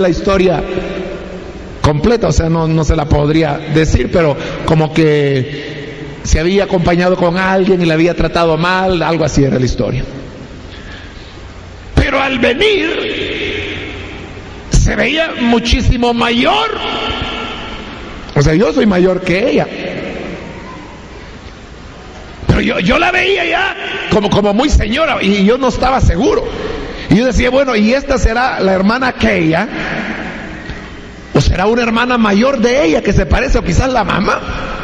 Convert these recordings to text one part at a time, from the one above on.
la historia completa, o sea, no se la podría decir, pero como que se había acompañado con alguien y le había tratado mal, algo así era la historia. Pero al venir se veía muchísimo mayor. O sea, yo soy mayor que ella, pero yo la veía ya como muy señora y yo no estaba seguro. Y yo decía, bueno, ¿y esta será la hermana aquella? ¿O será una hermana mayor de ella que se parece, o quizás la mamá?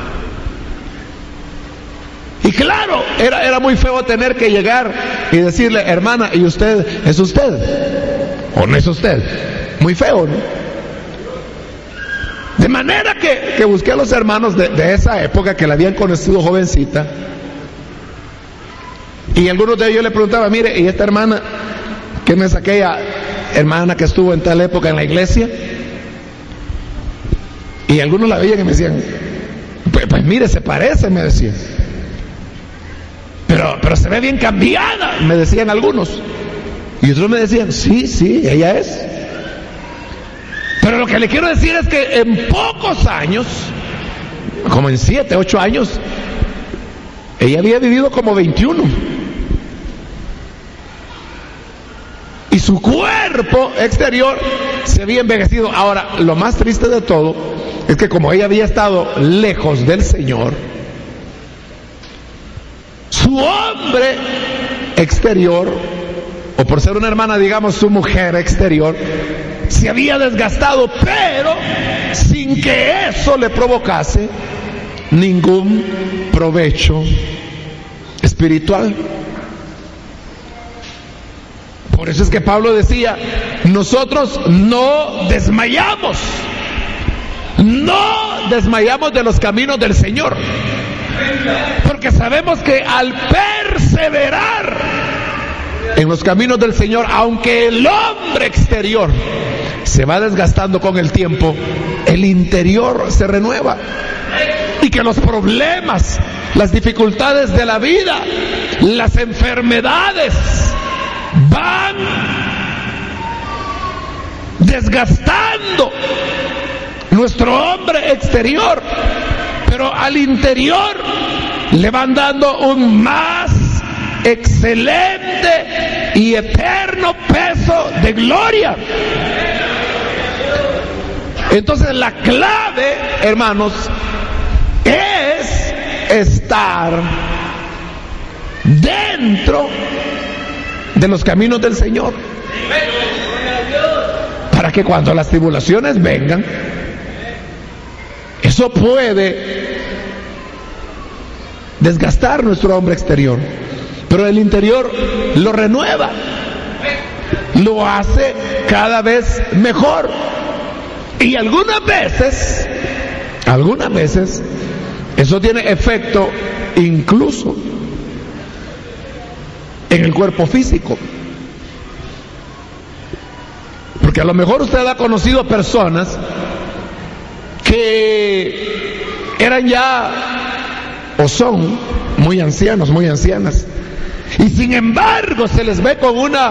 Y claro, era muy feo tener que llegar y decirle, hermana, ¿y usted es usted? ¿O no es usted? Muy feo, ¿no? De manera que busqué a los hermanos de esa época que la habían conocido jovencita. Y algunos de ellos le preguntaban, mire, ¿y esta hermana? ¿Quién es aquella hermana que estuvo en tal época en la iglesia? Y algunos la veían y me decían, pues mire, se parece, me decían. Pero se ve bien cambiada, me decían algunos. Y otros me decían, sí, ella es. Pero lo que le quiero decir es que en pocos años, como en 7, 8 años, ella había vivido como 21. Y su cuerpo exterior se había envejecido. Ahora, lo más triste de todo es que como ella había estado lejos del Señor, su hombre exterior, o por ser una hermana, digamos, su mujer exterior, se había desgastado, pero sin que eso le provocase ningún provecho espiritual. Por eso es que Pablo decía, nosotros no desmayamos de los caminos del Señor, porque sabemos que al perseverar en los caminos del Señor, aunque el hombre exterior se va desgastando con el tiempo, el interior se renueva, y que los problemas, las dificultades de la vida, las enfermedades van desgastando nuestro hombre exterior, pero al interior le van dando un más excelente y eterno peso de gloria. Entonces la clave, hermanos, es estar dentro de los caminos del Señor, para que cuando las tribulaciones vengan, eso puede desgastar nuestro hombre exterior, pero el interior lo renueva, lo hace cada vez mejor. Y algunas veces eso tiene efecto incluso en el cuerpo físico, porque a lo mejor usted ha conocido personas que eran ya o son muy ancianos, muy ancianas, y sin embargo se les ve con una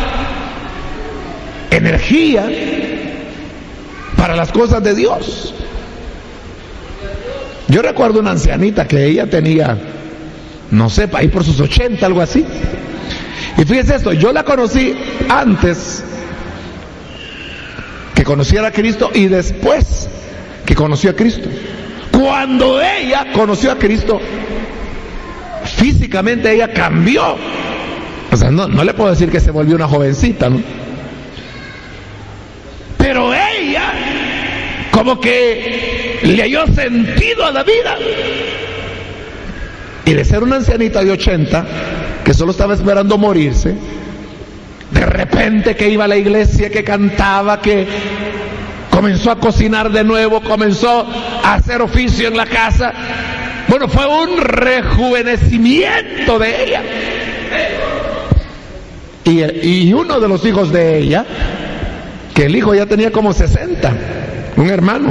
energía para las cosas de Dios. Yo recuerdo una ancianita que ella tenía, no sé, ahí por sus 80, algo así. Y fíjese esto, yo la conocí antes que conociera a Cristo y después que conoció a Cristo. Cuando ella conoció a Cristo, físicamente ella cambió. O sea, no le puedo decir que se volvió una jovencita, ¿no? Pero ella como que le halló sentido a la vida. Y de ser una ancianita de 80 que solo estaba esperando morirse, de repente que iba a la iglesia, que cantaba, que comenzó a cocinar de nuevo, comenzó a hacer oficio en la casa. Bueno, fue un rejuvenecimiento de ella. Y uno de los hijos de ella, que el hijo ya tenía como 60, un hermano,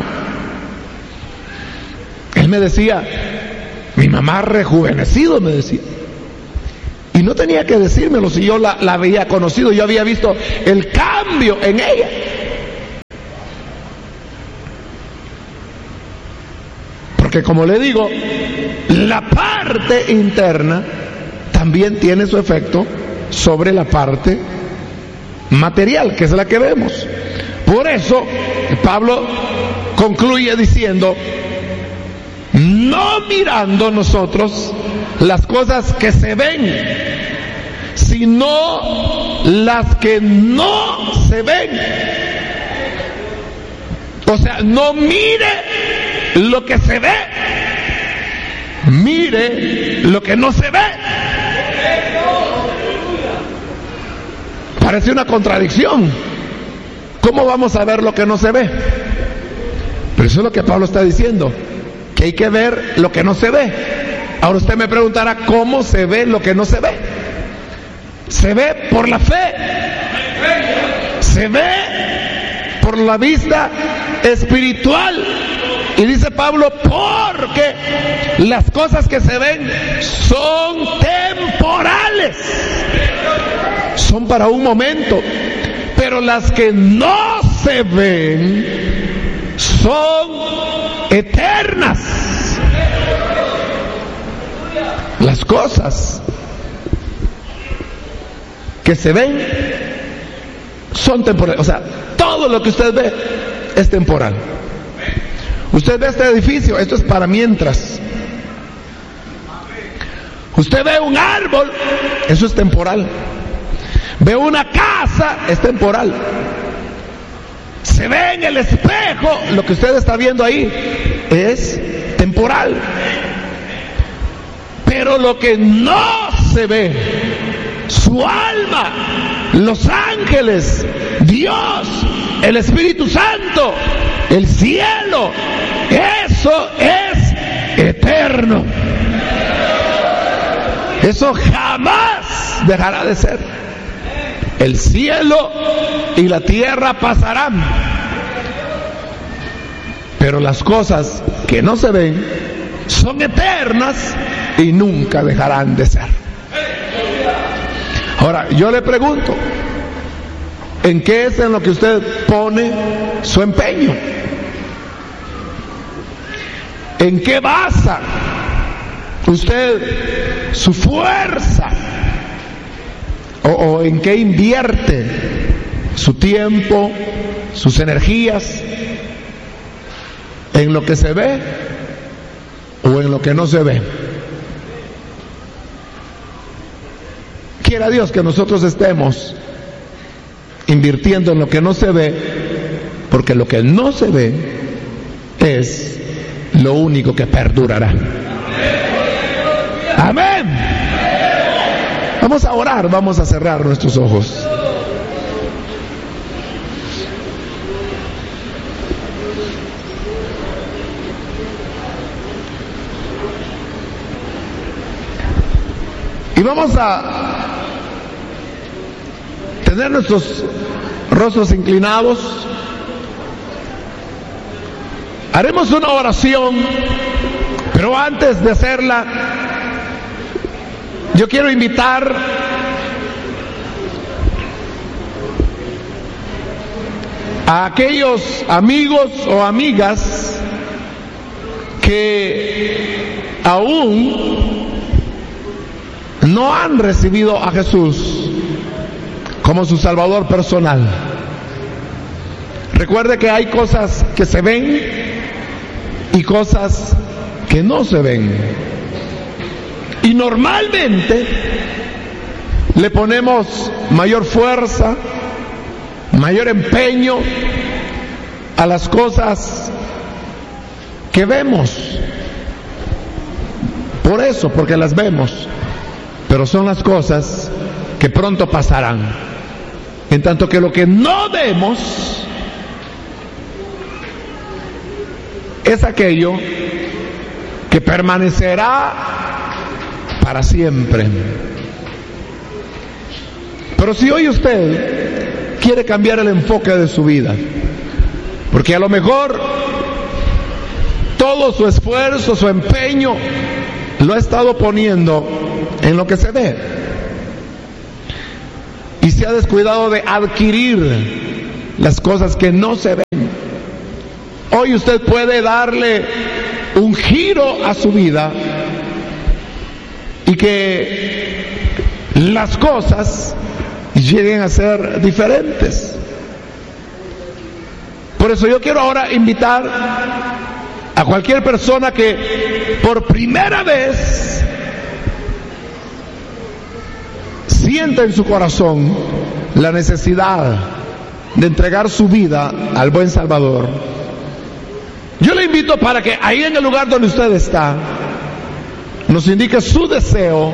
él me decía, mi mamá ha rejuvenecido, me decía. Y no tenía que decírmelo si yo la había conocido, yo había visto el cambio en ella. Porque como le digo, la parte interna también tiene su efecto sobre la parte material, que es la que vemos. Por eso Pablo concluye diciendo: no mirando nosotros las cosas que se ven, sino las que no se ven. O sea, no mire lo que se ve, mire lo que no se ve. Parece una contradicción. ¿Cómo vamos a ver lo que no se ve? Pero eso es lo que Pablo está diciendo, que hay que ver lo que no se ve. Ahora usted me preguntará, ¿cómo se ve lo que no se ve? Se ve por la fe, se ve por la vista espiritual. Y dice Pablo, porque las cosas que se ven son temporales, son para un momento, pero las que no se ven son eternas. Las cosas que se ven son temporales. O sea, todo lo que usted ve es temporal. Usted ve este edificio, esto es para mientras. Usted ve un árbol, eso es temporal. Ve una casa, es temporal. Se ve en el espejo, lo que usted está viendo ahí es temporal. Pero lo que no se ve, su alma, los ángeles, Dios, el Espíritu Santo, el cielo, eso es eterno. Eso jamás dejará de ser. El cielo y la tierra pasarán, pero las cosas que no se ven son eternas y nunca dejarán de ser. Ahora, yo le pregunto, ¿en qué es en lo que usted pone su empeño? ¿En qué basa usted su fuerza? ¿O en qué invierte su tiempo, sus energías? ¿En lo que se ve o en lo que no se ve? Quiera Dios que nosotros estemos invirtiendo en lo que no se ve, porque lo que no se ve es lo único que perdurará. Amén. Vamos a orar, vamos a cerrar nuestros ojos. Y vamos a tener nuestros rostros inclinados. Haremos una oración, pero antes de hacerla, yo quiero invitar a aquellos amigos o amigas que aún no han recibido a Jesús como su Salvador personal. Recuerde que hay cosas que se ven y cosas que no se ven. Y normalmente le ponemos mayor fuerza, mayor empeño a las cosas que vemos. Por eso, porque las vemos, pero son las cosas que pronto pasarán. En tanto que lo que no vemos es aquello que permanecerá para siempre. Pero si hoy usted quiere cambiar el enfoque de su vida, porque a lo mejor todo su esfuerzo, su empeño lo ha estado poniendo en lo que se ve y se ha descuidado de adquirir las cosas que no se ven, hoy usted puede darle un giro giro a su vida y que las cosas lleguen a ser diferentes. Por eso yo quiero ahora invitar a cualquier persona que por primera vez sienta en su corazón la necesidad de entregar su vida al buen Salvador. Yo le invito para que ahí en el lugar donde usted está nos indique su deseo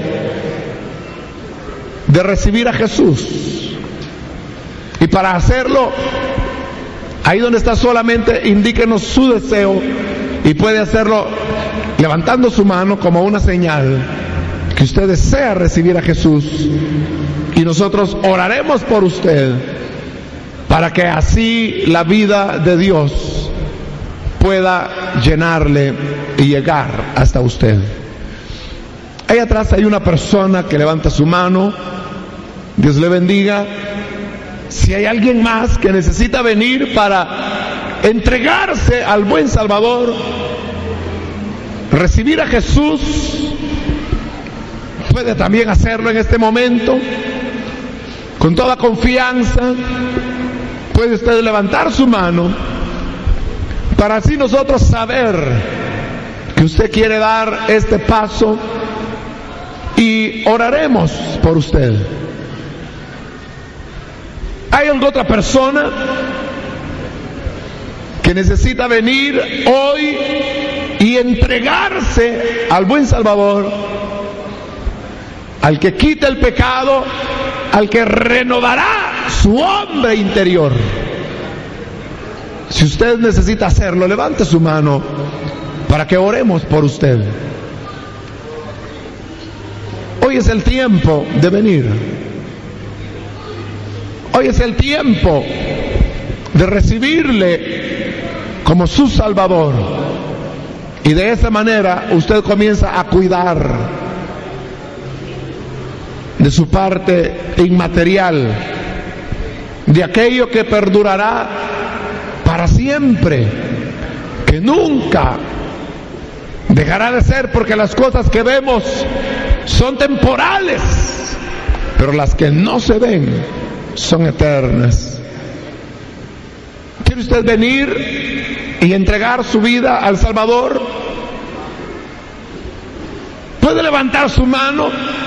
de recibir a Jesús. Y para hacerlo, ahí donde está solamente indíquenos su deseo, y puede hacerlo levantando su mano como una señal que usted desea recibir a Jesús, y nosotros oraremos por usted para que así la vida de Dios pueda llenarle y llegar hasta usted. Ahí atrás hay una persona que levanta su mano. Dios le bendiga. Si hay alguien más que necesita venir para entregarse al buen Salvador, recibir a Jesús, puede también hacerlo en este momento con toda confianza. Puede usted levantar su mano para así nosotros saber que usted quiere dar este paso, y oraremos por usted. ¿Hay alguna otra persona que necesita venir hoy y entregarse al buen Salvador, al que quita el pecado, al que renovará su hombre interior? Si usted necesita hacerlo, levante su mano para que oremos por usted. Hoy es el tiempo de venir. Hoy es el tiempo de recibirle como su Salvador. Y de esa manera usted comienza a cuidar de su parte inmaterial, de aquello que perdurará para siempre, que nunca dejará de ser, porque las cosas que vemos son temporales, pero las que no se ven son eternas. ¿Quiere usted venir y entregar su vida al Salvador? ¿Puede levantar su mano?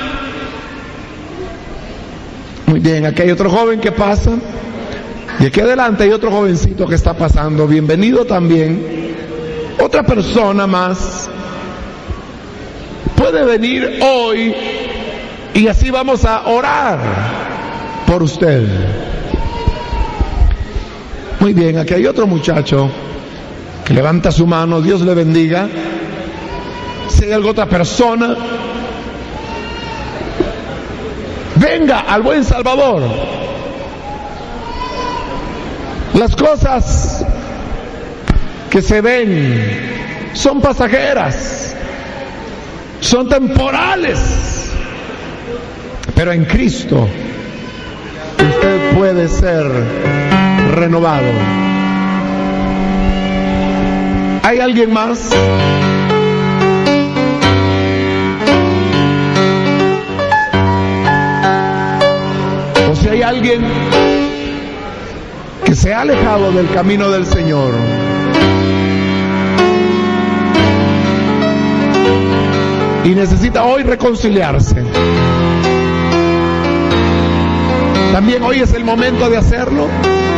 Muy bien, aquí hay otro joven que pasa, y aquí adelante hay otro jovencito que está pasando. Bienvenido también. Otra persona más puede venir hoy, y así vamos a orar por usted. Muy bien, aquí hay otro muchacho que levanta su mano. Dios le bendiga. Si hay alguna otra persona, venga al buen Salvador. Las cosas que se ven son pasajeras, son temporales, pero en Cristo usted puede ser renovado. ¿Hay alguien más? O si hay alguien que se ha alejado del camino del Señor, y necesita hoy reconciliarse, también hoy es el momento de hacerlo.